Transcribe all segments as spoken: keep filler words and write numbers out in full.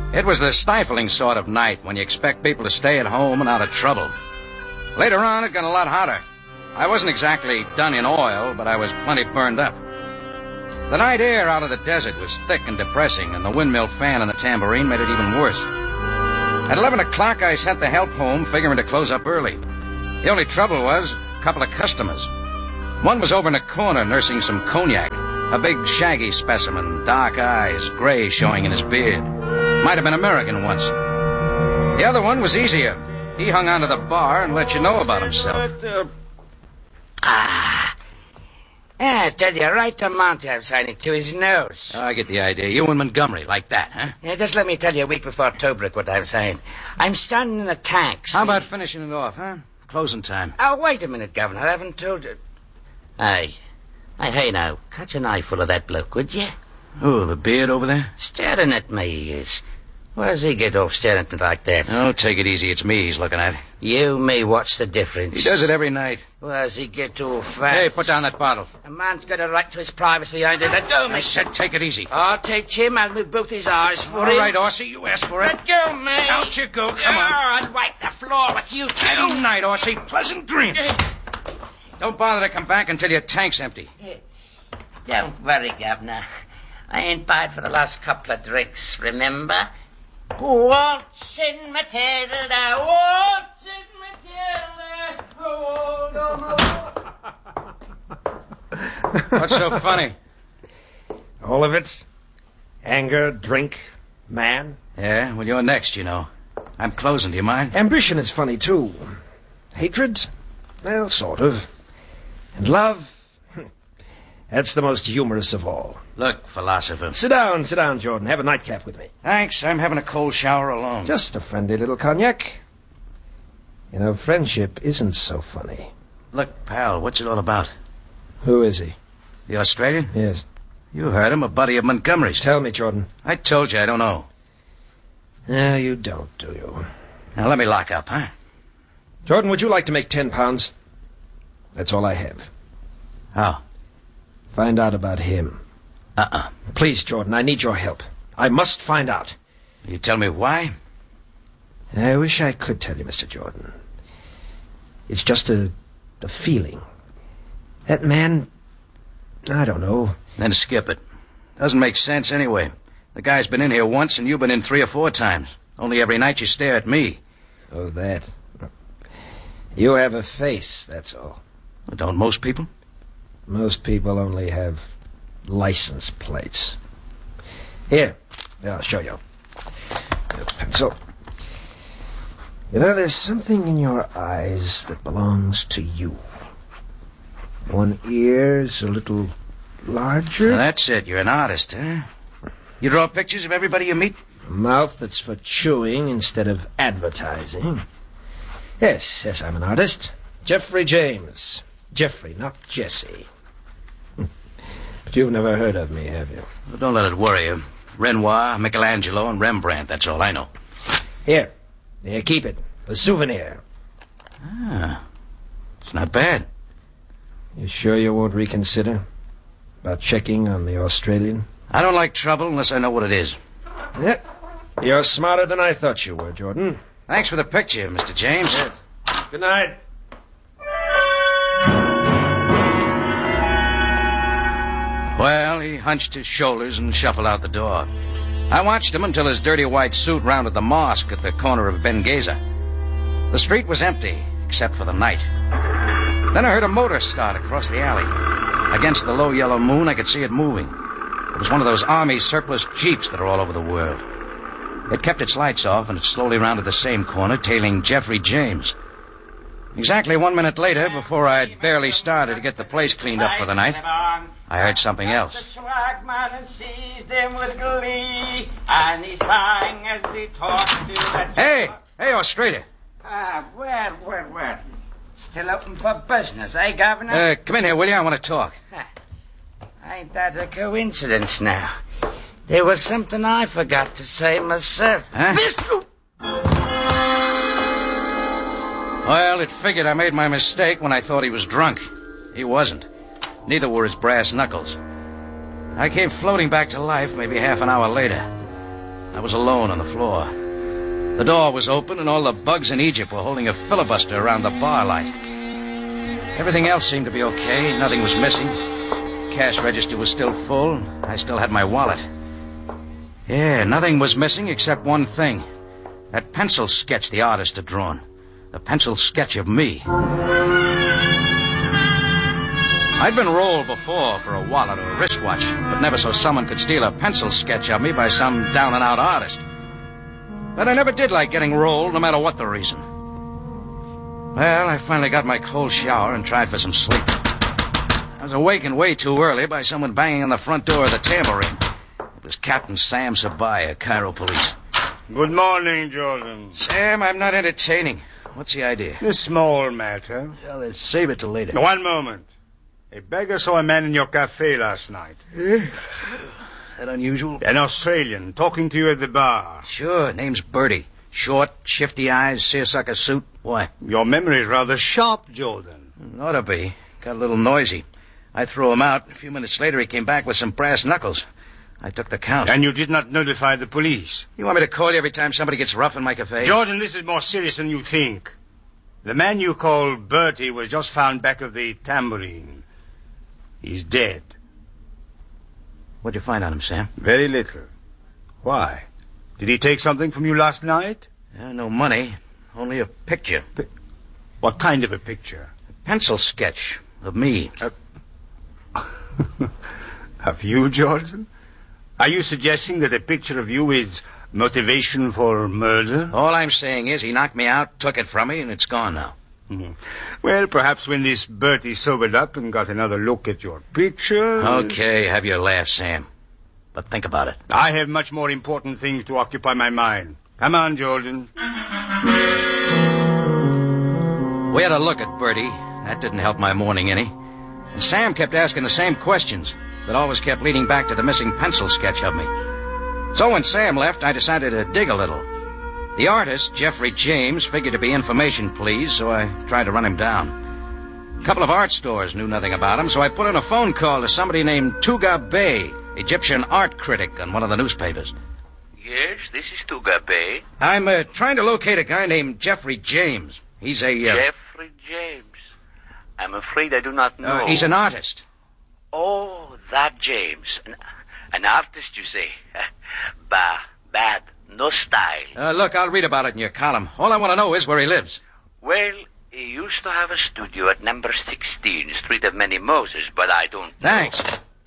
It was the stifling sort of night when you expect people to stay at home and out of trouble. Later on, it got a lot hotter. I wasn't exactly done in oil, but I was plenty burned up. The night air out of the desert was thick and depressing, and the windmill fan and the tambourine made it even worse. At eleven o'clock, I sent the help home, figuring to close up early. The only trouble was a couple of customers. One was over in a corner nursing some cognac, a big shaggy specimen, dark eyes, gray showing in his beard. Might have been American once. The other one was easier. He hung onto the bar and let you know about himself. Ah. Yeah, I tell you, right to Monty I'm signing to his nose. Oh, I get the idea. You and Montgomery, like that, huh? Yeah, just let me tell you a week before Tobruk what I'm saying. I'm standing in the tanks. How about finishing it off, huh? Closing time. Oh, wait a minute, Governor. I haven't told you. Hey. Hey, hey, now. Catch an eyeful of that bloke, would you? Oh, the beard over there? Staring at me, he is. Where does he get off staring at me like that? Oh, take it easy. It's me he's looking at. You, me, what's the difference? He does it every night. Where does he get too fast? Hey, put down that bottle. A man's got a right to his privacy, ain't it? Let go, me. I said take it easy. I'll take him. I'll move both his eyes for All him. All right, Orsi, you asked for it. Let go, me. Out you go. Come on. I'll wipe the floor with you, too. Good night, Orsi. Pleasant dreams. Don't bother to come back until your tank's empty. Don't worry, Governor. I ain't bad for the last couple of drinks, remember? Waltzing Matilda, waltzing Matilda. Oh, no. What's so funny? All of it. Anger, drink, man. Yeah, well, you're next, you know. I'm closing, do you mind? Ambition is funny, too. Hatred? Well, sort of. And love? That's the most humorous of all. Look, philosopher. Sit down, sit down, Jordan. Have a nightcap with me. Thanks. I'm having a cold shower alone. Just a friendly little cognac. You know, friendship isn't so funny. Look, pal, what's it all about? Who is he? The Australian? Yes. You heard him, a buddy of Montgomery's. Tell me, Jordan. I told you I don't know. No, you don't, do you? Now, let me lock up, huh? Jordan, would you like to make ten pounds? That's all I have. How? Find out about him. Uh-uh. Please, Jordan, I need your help. I must find out. You tell me why? I wish I could tell you, Mister Jordan. It's just a, a feeling. That man, I don't know. Then skip it. Doesn't make sense anyway. The guy's been in here once and you've been in three or four times. Only every night you stare at me. Oh, that. You have a face, that's all. Well, don't most people? Most people only have license plates. Here, here I'll show you. A pencil. You know, there's something in your eyes that belongs to you. One ear's a little larger. Now, that's it. You're an artist, huh? You draw pictures of everybody you meet? A mouth that's for chewing instead of advertising. Yes, yes, I'm an artist. Jeffrey James. Jeffrey, not Jesse. But you've never heard of me, have you? Well, don't let it worry you. Renoir, Michelangelo, and Rembrandt, that's all I know. Here. Here, keep it. A souvenir. Ah, it's not bad. You sure you won't reconsider? About checking on the Australian? I don't like trouble unless I know what it is. Yeah. You're smarter than I thought you were, Jordan. Thanks for the picture, Mister James. Yes. Good night. Well, he hunched his shoulders and shuffled out the door. I watched him until his dirty white suit rounded the mosque at the corner of Benghazi. The street was empty, except for the night. Then I heard a motor start across the alley. Against the low yellow moon, I could see it moving. It was one of those army surplus jeeps that are all over the world. It kept its lights off, and it slowly rounded the same corner, tailing Jeffrey James. Exactly one minute later, before I'd barely started to get the place cleaned up for the night, I heard something else. The swagman seized him with glee, and he sang as he talked to the... Hey! Hey, Australia! Ah, where, where, where? Still open for business, eh, Governor? Uh, come in here, will you? I want to talk. Ain't that a coincidence now? There was something I forgot to say myself. Huh? This... Well, it figured I made my mistake when I thought he was drunk. He wasn't. Neither were his brass knuckles. I came floating back to life maybe half an hour later. I was alone on the floor. The door was open, and all the bugs in Egypt were holding a filibuster around the bar light. Everything else seemed to be okay. Nothing was missing. Cash register was still full. I still had my wallet. Yeah, nothing was missing except one thing. That pencil sketch the artist had drawn. The pencil sketch of me. I'd been rolled before for a wallet or a wristwatch, but never so someone could steal a pencil sketch of me by some down-and-out artist. But I never did like getting rolled, no matter what the reason. Well, I finally got my cold shower and tried for some sleep. I was awakened way too early by someone banging on the front door of the tambourine. It was Captain Sam Sabaya, Cairo Police. Good morning, Jordan. Sam, I'm not entertaining. What's the idea? A small matter. Well, let's save it till later. One moment. A beggar saw a man in your cafe last night. Eh? That unusual? An Australian, talking to you at the bar. Sure, name's Bertie. Short, shifty eyes, seersucker suit. Why? Your memory is rather sharp, Jordan. Ought to be. Got a little noisy. I threw him out. A few minutes later, he came back with some brass knuckles. I took the count. And you did not notify the police? You want me to call you every time somebody gets rough in my cafe? Jordan, this is more serious than you think. The man you call Bertie was just found back of the tambourine. He's dead. What'd you find on him, Sam? Very little. Why? Did he take something from you last night? Uh, no money. Only a picture. P- what kind of a picture? A pencil sketch of me. Uh, of you, Jordan? Are you suggesting that a picture of you is motivation for murder? All I'm saying is he knocked me out, took it from me, and it's gone now. Mm-hmm. Well, perhaps when this Bertie sobered up and got another look at your picture... Okay, have your laugh, Sam. But think about it. I have much more important things to occupy my mind. Come on, Jordan. We had a look at Bertie. That didn't help my morning any. And Sam kept asking the same questions that always kept leading back to the missing pencil sketch of me. So when Sam left, I decided to dig a little. The artist, Jeffrey James, figured to be information pleased, so I tried to run him down. A couple of art stores knew nothing about him, so I put in a phone call to somebody named Tuga Bey, Egyptian art critic on one of the newspapers. Yes, this is Tuga Bey. I'm uh, trying to locate a guy named Jeffrey James. He's a... Uh, Jeffrey James. I'm afraid I do not know. Uh, he's an artist. Oh, that James. An, an artist, you say? bah, bad. No style. Uh, look, I'll read about it in your column. All I want to know is where he lives. Well, he used to have a studio at number sixteen, Street of Many Moses, but I don't know. Thanks.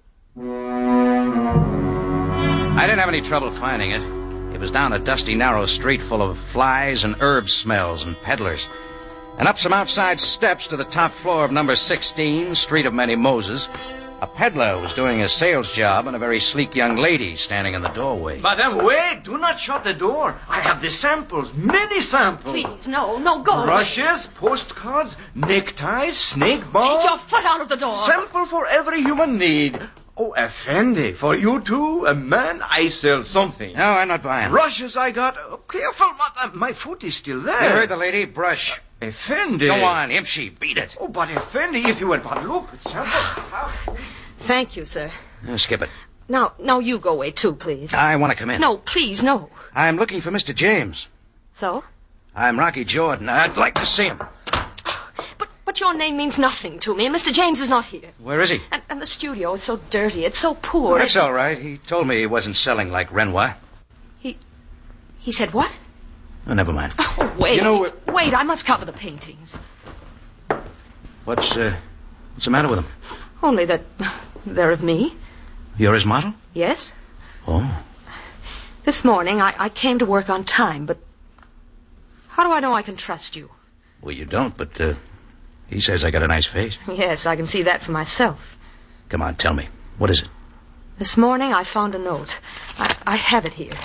I didn't have any trouble finding it. It was down a dusty, narrow street full of flies and herb smells and peddlers. And up some outside steps to the top floor of number sixteen, Street of Many Moses, a peddler was doing a sales job and a very sleek young lady standing in the doorway. Madame, wait! Do not shut the door. I have the samples, many samples. Please, no, no, go Brushes, postcards, neckties, snake balls. Take your foot out of the door. Sample for every human need. Oh, Effendi, for you too, a man, I sell something. No, I'm not buying. Brushes I got. Oh, careful, madame, my foot is still there. You heard the lady. Brush. Effendi. Go on, Imshi, beat it. Oh, but Effendi, if you would but look at sample. Thank you, sir. Uh, skip it. Now, now you go away too, please. I want to come in. No, please, no. I'm looking for Mister James. So? I'm Rocky Jordan. I'd like to see him. But but your name means nothing to me, and Mister James is not here. Where is he? And, and the studio is so dirty. It's so poor. That's it... all right. He told me he wasn't selling like Renoir. He... He said what? Oh, never mind. Oh, wait. You know... Uh... Wait, I must cover the paintings. What's, uh... What's the matter with them? Only that they're of me. You're his model? Yes. Oh. This morning, I, I came to work on time, but... How do I know I can trust you? Well, you don't, but, uh... he says I got a nice face. Yes, I can see that for myself. Come on, tell me. What is it? This morning, I found a note. I, I have it here.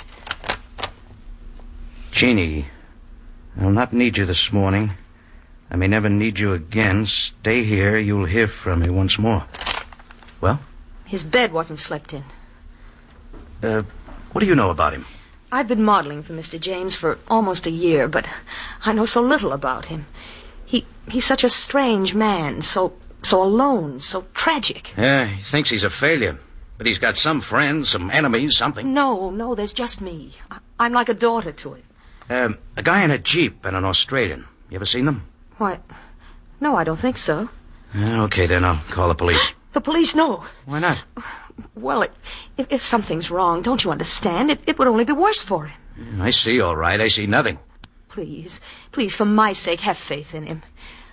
Jeannie, I'll not need you this morning. I may never need you again. Stay here. You'll hear from me once more. Well? His bed wasn't slept in. Uh, what do you know about him? I've been modeling for Mister James for almost a year, but I know so little about him. He he's such a strange man, so so alone, so tragic. Yeah, he thinks he's a failure. But he's got some friends, some enemies, something. No, no, there's just me. I- I'm like a daughter to him. Um, a guy in a Jeep and an Australian. You ever seen them? Why, no, I don't think so. Uh, okay, then I'll call the police. The police, no. Why not? Well, it, if, if something's wrong, don't you understand? It, it would only be worse for him. I see, all right. I see nothing. Please, please, for my sake, have faith in him.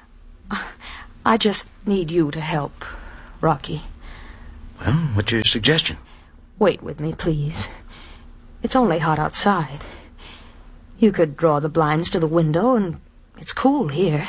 I just need you to help, Rocky. Well, what's your suggestion? Wait with me, please. It's only hot outside. You could draw the blinds to the window, and it's cool here.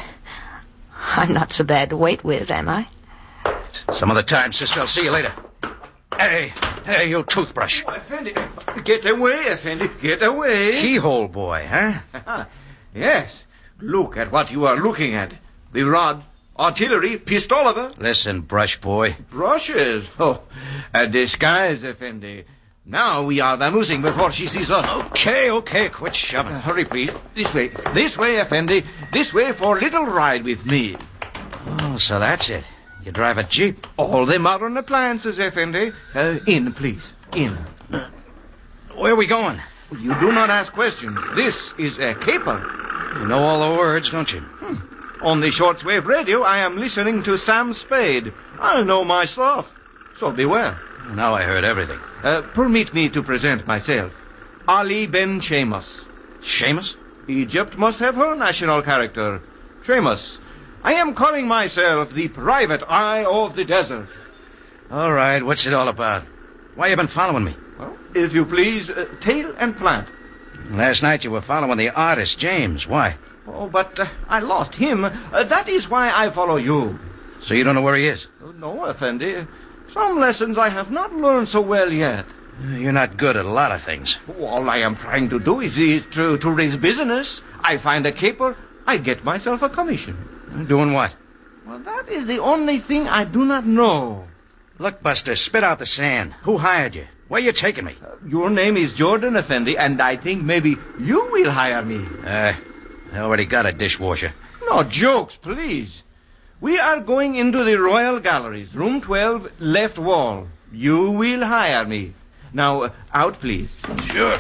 I'm not so bad to wait with, am I? Some other time, sister. I'll see you later. Hey, hey, you toothbrush. Oh, Effendi, get away, Effendi, get away. Keyhole boy, huh? Yes. Look at what you are looking at. The rod, artillery, pistoliver. Listen, brush boy. Brushes. Oh, a disguise, Effendi. Now we are vamoosing before she sees us. Okay, okay, quit shoving. Uh, hurry, please. This way. This way, Effendi. This way for little ride with me. Oh, so that's it. You drive a Jeep. All the modern appliances, Effendi. Uh, in, please. In. Uh, where are we going? You do not ask questions. This is a caper. You know all the words, don't you? Hmm. On the shortwave radio, I am listening to Sam Spade. I know my stuff. So beware. Now I heard everything. Uh, permit me to present myself. Ali Ben Sheamus. Sheamus? Egypt must have her national character. Sheamus. I am calling myself the private eye of the desert. All right, what's it all about? Why you been following me? Well, if you please, uh, tail and plant. Last night you were following the artist, James. Why? Oh, but uh, I lost him. Uh, that is why I follow you. So you don't know where he is? Uh, no, Effendi. Some lessons I have not learned so well yet. You're not good at a lot of things. All I am trying to do is, is to, to raise business. I find a caper, I get myself a commission. Doing what? Well, that is the only thing I do not know. Look, Buster, spit out the sand. Who hired you? Where you taking me? Uh, your name is Jordan Effendi, and I think maybe you will hire me. Uh, I already got a dishwasher. No jokes, please. We are going into the Royal Galleries, room twelve, left wall. You will hire me. Now, uh, out, please. Sure.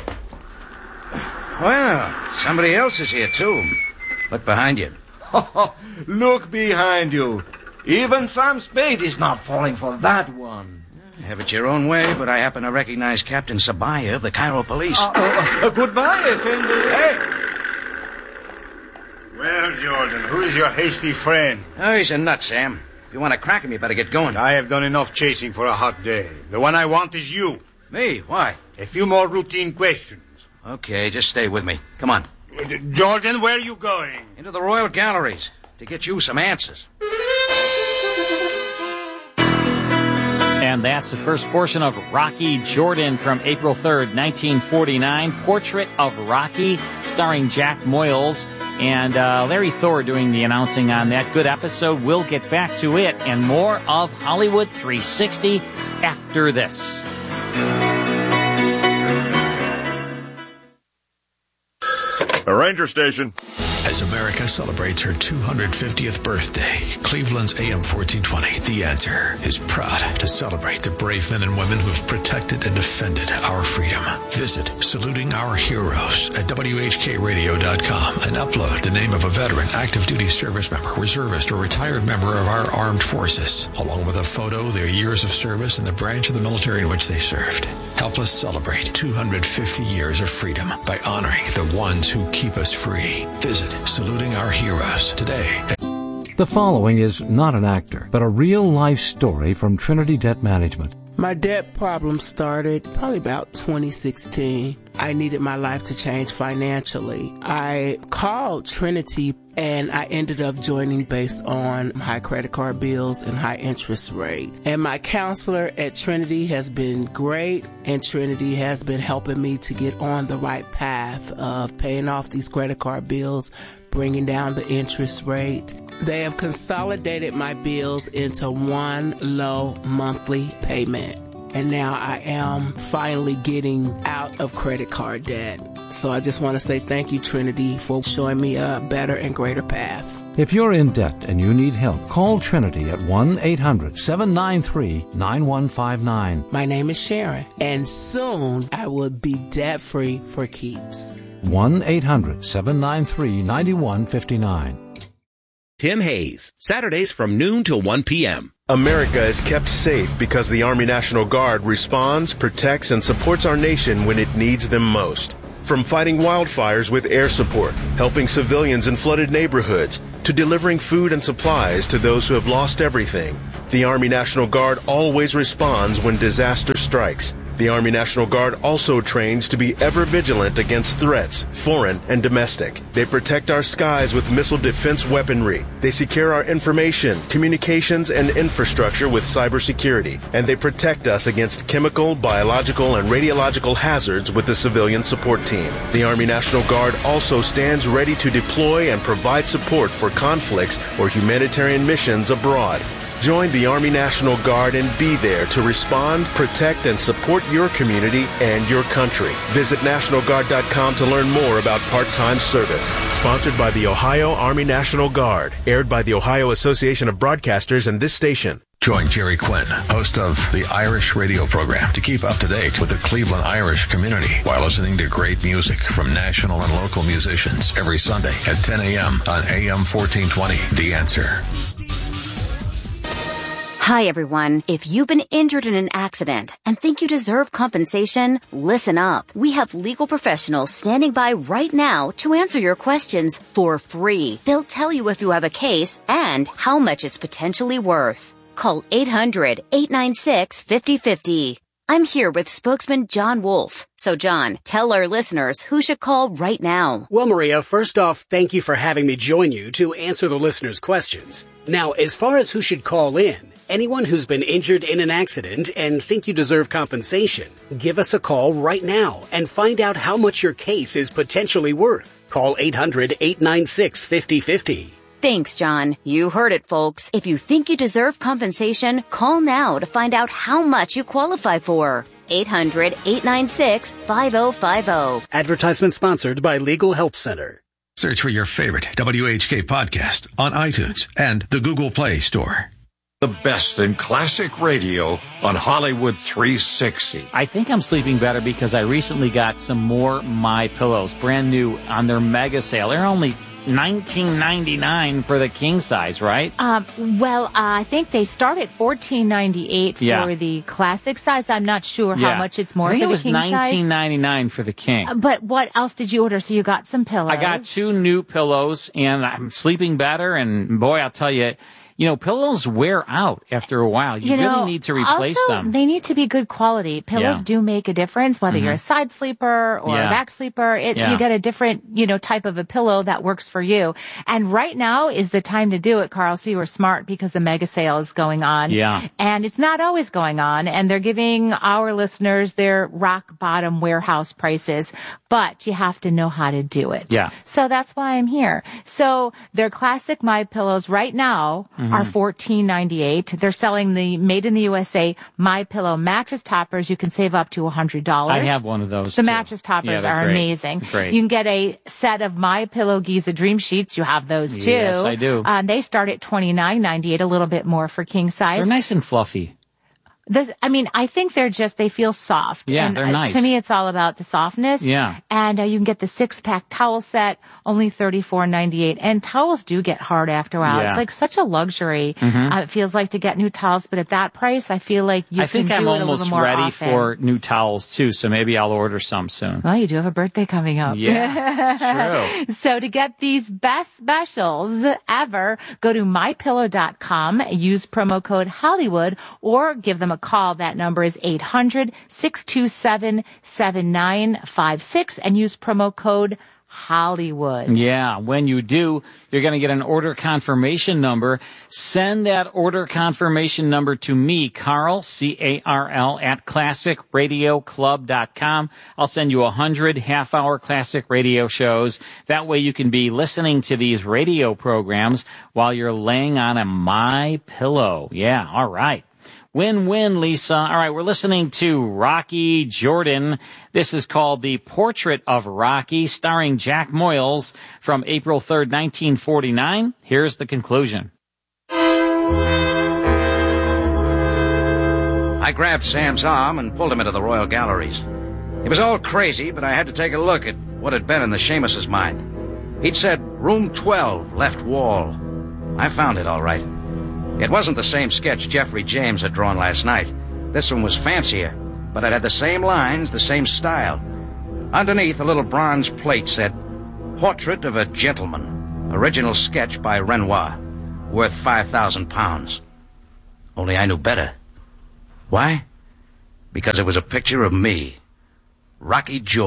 Well, somebody else is here, too. Look behind you. Look behind you. Even Sam Spade is not falling for that one. Have it your own way, but I happen to recognize Captain Sabaya of the Cairo Police. Uh, uh, uh, goodbye, Effendi. Hey! Well, Jordan, who is your hasty friend? Oh, he's a nut, Sam. If you want to crack him, you better get going. I have done enough chasing for a hot day. The one I want is you. Me? Why? A few more routine questions. Okay, just stay with me. Come on. Jordan, where are you going? Into the Royal Galleries to get you some answers. And that's the first portion of Rocky Jordan from April third, nineteen forty-nine. Portrait of Rocky, starring Jack Moyles and uh, Larry Thor doing the announcing on that. Good episode. We'll get back to it and more of Hollywood three sixty after this. A ranger station. As America celebrates her two hundred fiftieth birthday, Cleveland's A M fourteen twenty, The Answer, is proud to celebrate the brave men and women who have protected and defended our freedom. Visit Saluting Our Heroes at W H K radio dot com and upload the name of a veteran, active duty service member, reservist, or retired member of our armed forces, along with a photo, their years of service, and the branch of the military in which they served. Help us celebrate two hundred fifty years of freedom by honoring the ones who keep us free. Visit Saluting Our Heroes today. The following is not an actor, but a real-life story from Trinity Debt Management. My debt problem started probably about twenty sixteen. I needed my life to change financially. I called Trinity and I ended up joining based on high credit card bills and high interest rate. And my counselor at Trinity has been great, and Trinity has been helping me to get on the right path of paying off these credit card bills, bringing down the interest rate. They have consolidated my bills into one low monthly payment. and now I am finally getting out of credit card debt. So I just want to say thank you, Trinity, for showing me a better and greater path. If you're in debt and you need help, call Trinity at one eight hundred seven nine three nine one five nine. My name is Sharon, and soon I will be debt-free for keeps. one eight hundred seven nine three nine one five nine. Tim Hayes, Saturdays from noon till one p.m. America is kept safe because the Army National Guard responds, protects, and supports our nation when it needs them most. From fighting wildfires with air support, helping civilians in flooded neighborhoods, to delivering food and supplies to those who have lost everything, the Army National Guard always responds when disaster strikes. The Army National Guard also trains to be ever vigilant against threats, foreign and domestic. They protect our skies with missile defense weaponry. They secure our information, communications, and infrastructure with cybersecurity. And they protect us against chemical, biological, and radiological hazards with the civilian support team. The Army National Guard also stands ready to deploy and provide support for conflicts or humanitarian missions abroad. Join the Army National Guard and be there to respond, protect, and support your community and your country. Visit National Guard dot com to learn more about part-time service. Sponsored by the Ohio Army National Guard. Aired by the Ohio Association of Broadcasters and this station. Join Jerry Quinn, host of the Irish radio program, to keep up to date with the Cleveland Irish community while listening to great music from national and local musicians every Sunday at ten a.m. on A M fourteen twenty. The Answer. Hi, everyone. If you've been injured in an accident and think you deserve compensation, listen up. We have legal professionals standing by right now to answer your questions for free. They'll tell you if you have a case and how much it's potentially worth. Call eight hundred eight nine six five oh five oh. I'm here with spokesman John Wolf. So, John, tell our listeners who should call right now. Well, Maria, first off, thank you for having me join you to answer the listeners' questions. Now, as far as who should call in, anyone who's been injured in an accident and think you deserve compensation, give us a call right now and find out how much your case is potentially worth. Call eight hundred eight nine six five oh five oh. Thanks, John. You heard it, folks. If you think you deserve compensation, call now to find out how much you qualify for. eight hundred eight nine six five oh five oh. Advertisement sponsored by Legal Help Center. Search for your favorite W H K podcast on iTunes and the Google Play Store. The best in classic radio on Hollywood three sixty. I think I'm sleeping better because I recently got some more My Pillows, brand new on their mega sale. They're only nineteen ninety-nine for the king size, right? Um, well, uh, I think they start at fourteen ninety-eight for Yeah. the classic size. I'm not sure Yeah. how much it's more I think for it the was king size. nineteen ninety-nine for the king. Uh, But what else did you order? So you got some pillows. I got two new pillows, and I'm sleeping better. And boy, I'll tell you, you know, pillows wear out after a while. You, You know, really need to replace also, them. They need to be good quality. Pillows Yeah. do make a difference, whether Mhm. you're a side sleeper or Yeah. a back sleeper. It, Yeah. You get a different, you know, type of a pillow that works for you. And right now is the time to do it, Carl. So you were smart because the mega sale is going on. Yeah. And it's not always going on. And they're giving our listeners their rock bottom warehouse prices. But you have to know how to do it. Yeah. So that's why I'm here. So their classic My Pillows right now Mhm. are fourteen ninety-eight. They're selling the made in the U S A My Pillow mattress toppers. You can save up to one hundred dollars. I have one of those. The too. mattress toppers Yeah, they're are great. amazing. Great. You can get a set of My Pillow Giza Dream Sheets. You have those too. Yes, I do. Uh, they start at twenty-nine ninety-eight, a little bit more for king size. They're nice and fluffy. This, I mean, I think they're just, they feel soft. Yeah, and they're uh, nice. To me, it's all about the softness. Yeah. And uh, you can get the six-pack towel set, only thirty-four ninety-eight. And towels do get hard after a while. Yeah. It's like such a luxury. Mhm. Uh, it feels like to get new towels, but at that price, I feel like you I think can I'm do it a almost little more ready often. for new towels too, so maybe I'll order some soon. Well, you do have a birthday coming up. Yeah, it's true. So to get these best specials ever, go to my pillow dot com, use promo code Hollywood, or give them a call. That number is eight hundred six two seven seven nine five six and use promo code Hollywood. Yeah, when you do, you're going to get an order confirmation number. Send that order confirmation number to me, Carl, C A R L, at classic radio club dot com. I'll send you a hundred half-hour classic radio shows. That way you can be listening to these radio programs while you're laying on a My Pillow. Yeah, all right. Win-win, Lisa. All right, we're listening to Rocky Jordan. This is called The Portrait of Rocky, starring Jack Moyles, from April third, nineteen forty-nine. Here's the conclusion. I grabbed Sam's arm and pulled him into the Royal Galleries. It was all crazy, but I had to take a look at what had been in the Seamus's mind. He'd said, room twelve, left wall. I found it all right. It wasn't the same sketch Jeffrey James had drawn last night. This one was fancier, but it had the same lines, the same style. Underneath, a little bronze plate said, Portrait of a Gentleman, original sketch by Renoir, worth five thousand pounds. Only I knew better. Why? Because it was a picture of me, Rocky Jordan.